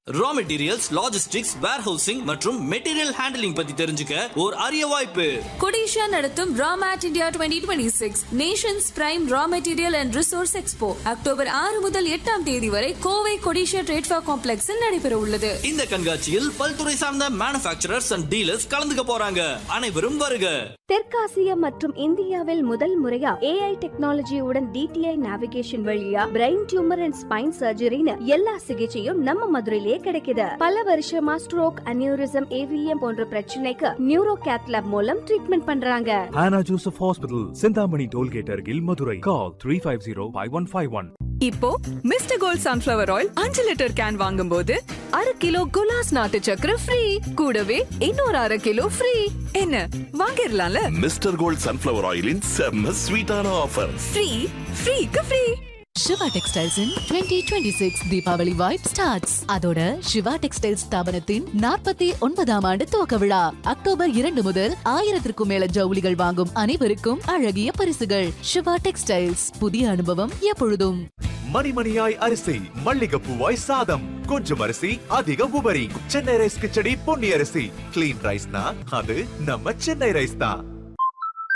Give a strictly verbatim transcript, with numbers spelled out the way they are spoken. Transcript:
Raw materials, logistics, warehousing மற்றும் material handling பத்தி தெரிஞ்சுக்க ஒரு அரிய வாய்ப்பு. கொடிஷா நடத்தும் ராமேட் India twenty twenty-six Nations prime raw material and resource expo October ஆறு முதல் எட்டாம் தேதி வரை கோவை கொடிஷா ட்ரேட் ஃபேர் காம்ப்ளெக்ஸில் நடைபெற உள்ளது. இந்த கண்காட்சியில் பல்துறை சார்ந்த மேனுஃபேக்சரர்ஸ் அண்ட் டீலர்ஸ் கலந்துக்க போறாங்க. அனைவரும் வருக. தெற்காசியா மற்றும் இந்தியாவில் முதல் முறையா ஏஐ டெக்னாலஜியுடன் டிடிஐ நேவிகேஷன் வழியா பிரெயின் டியூமர் அண்ட் ஸ்பைன் சர்ஜரின்னு எல்லா சிகிச்சையும் நம்ம மதுரையிலே கிடைக்குது. பல வருஷமா ஸ்ட்ரோக், அனியூரிசம், ஏவிஎம் போன்ற பிரச்சனைக்கு நியூரோ கேத் லேப் மூலம் ட்ரீட்மெண்ட் பண்றாங்க. Hannah Joseph Hospital, Chintamani tollgate அருகில், Madurai. Call three five zero five one five one. இப்போ மிஸ்டர் கோல்ட் சன்ஃப்ளவர் ஆயில் அஞ்சு லிட்டர் கேன் வாங்கும்போது அரை கிலோ குலாஸ் நாட்டு சக்கரை ஃப்ரீ, கூடவே இன்னொரு அரை கிலோ ஃப்ரீ. என்ன வாங்கிடலாம்ல? மிஸ்டர் கோல்ட் சன்ஃப்ளவர் ஆயிலின் செம்ம ஸ்வீட்டான offer. Free ஃப்ரீக்கு free. Siva textiles இன் twenty twenty-six Deepavali vibe starts. அதோட சிவா டெக்ஸ்டைல்ஸ் ஸ்தாபனத்தின் நாற்பத்தி ஒன்பதாம் ஆண்டு துவக்க விழா அக்டோபர் இரண்டு முதல் ஆயிரத்திற்கும் மேல ஜவுளிகள் வாங்கும் அனைவருக்கும் அழகிய பரிசுகள். சிவா டெக்ஸ்டைல்ஸ், புதிய அனுபவம் எப்பொழுதும். மணிமணியாய் அரிசி, மல்லிகைப்பூவாய் சாதம், கொஞ்சம் அரிசி அதிக உபரி. சென்னை ரைஸ் கிச்சடி பொன்னி அரிசி. கிளீன் ரைஸ்னா அது நம்ம சென்னை ரைஸ் தான்.